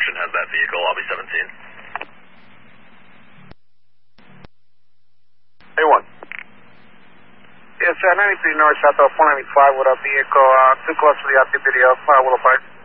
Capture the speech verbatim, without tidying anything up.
Ocean has that vehicle, I'll be seventeen. A one. Yes, uh, ninety-three North, South of four ninety-five with a vehicle, uh, too close to the activity of uh, Willow Park.